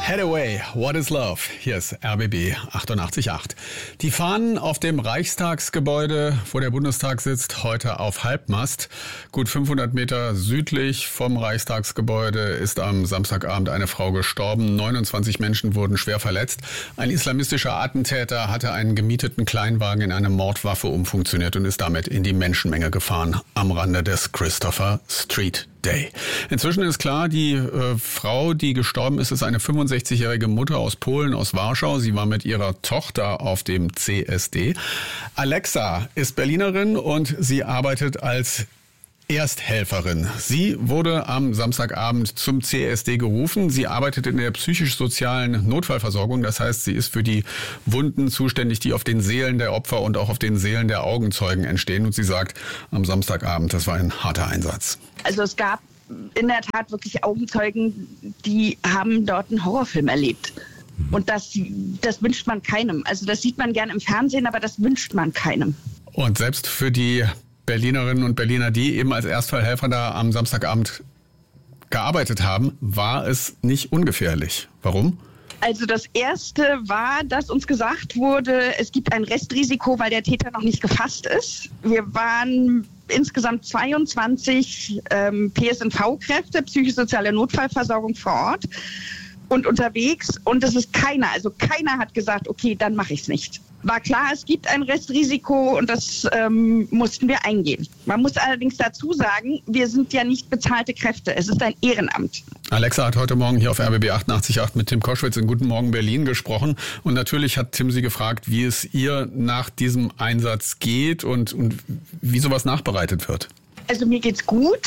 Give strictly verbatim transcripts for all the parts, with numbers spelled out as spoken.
Hathaway, What is Love? Hier ist R B B achtundachtzig Komma acht. Die Fahnen auf dem Reichstagsgebäude, wo der Bundestag sitzt, heute auf Halbmast. Gut fünfhundert Meter südlich vom Reichstagsgebäude ist am Samstagabend eine Frau gestorben. neunundzwanzig Menschen wurden schwer verletzt. Ein islamistischer Attentäter hatte einen gemieteten Kleinwagen in eine Mordwaffe umfunktioniert und ist damit in die Menschenmenge gefahren am Rande des Christopher Street Day. Inzwischen ist klar, die äh, Frau, die gestorben ist, ist eine fünfundsechzigjährige Mutter aus Polen, aus Warschau. Sie war mit ihrer Tochter auf dem C S D. Alexa ist Berlinerin und sie arbeitet als Ersthelferin. Sie wurde am Samstagabend zum C S D gerufen. Sie arbeitet in der psychisch-sozialen Notfallversorgung. Das heißt, sie ist für die Wunden zuständig, die auf den Seelen der Opfer und auch auf den Seelen der Augenzeugen entstehen. Und sie sagt am Samstagabend, das war ein harter Einsatz. Also es gab in der Tat wirklich Augenzeugen, die haben dort einen Horrorfilm erlebt. Und das, das wünscht man keinem. Also das sieht man gerne im Fernsehen, aber das wünscht man keinem. Und selbst für die Berlinerinnen und Berliner, die eben als Erstfallhelfer da am Samstagabend gearbeitet haben, war es nicht ungefährlich. Warum? Also das Erste war, dass uns gesagt wurde, es gibt ein Restrisiko, weil der Täter noch nicht gefasst ist. Wir waren insgesamt zweiundzwanzig ähm, P S N V-Kräfte, psychosoziale Notfallversorgung vor Ort und unterwegs. Und es ist keiner, also keiner hat gesagt, okay, dann mache ich es nicht. War klar, es gibt ein Restrisiko und das ähm, mussten wir eingehen. Man muss allerdings dazu sagen, wir sind ja nicht bezahlte Kräfte. Es ist ein Ehrenamt. Alexa hat heute Morgen hier auf R B B achtundachtzig Komma acht mit Tim Koschwitz in Guten Morgen Berlin gesprochen. Und natürlich hat Tim sie gefragt, wie es ihr nach diesem Einsatz geht und, und wie sowas nachbereitet wird. Also mir geht's gut.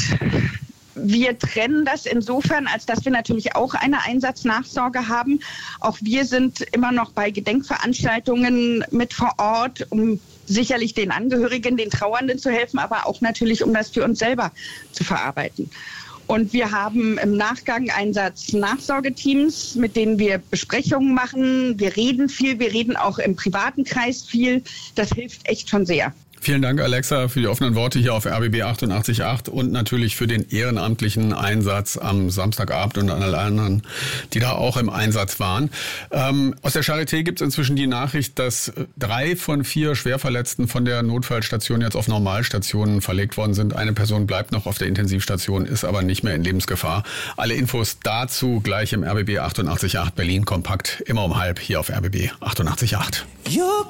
Wir trennen das insofern, als dass wir natürlich auch eine Einsatznachsorge haben. Auch wir sind immer noch bei Gedenkveranstaltungen mit vor Ort, um sicherlich den Angehörigen, den Trauernden zu helfen, aber auch natürlich, um das für uns selber zu verarbeiten. Und wir haben im Nachgang Einsatznachsorgeteams, mit denen wir Besprechungen machen. Wir reden viel, wir reden auch im privaten Kreis viel. Das hilft echt schon sehr. Vielen Dank, Alexa, für die offenen Worte hier auf R B B achtundachtzig Komma acht und natürlich für den ehrenamtlichen Einsatz am Samstagabend und an alle anderen, die da auch im Einsatz waren. Ähm, aus der Charité gibt es inzwischen die Nachricht, dass drei von vier Schwerverletzten von der Notfallstation jetzt auf Normalstationen verlegt worden sind. Eine Person bleibt noch auf der Intensivstation, ist aber nicht mehr in Lebensgefahr. Alle Infos dazu gleich im R B B achtundachtzig Komma acht Berlin Kompakt, immer um halb hier auf R B B achtundachtzig Komma acht.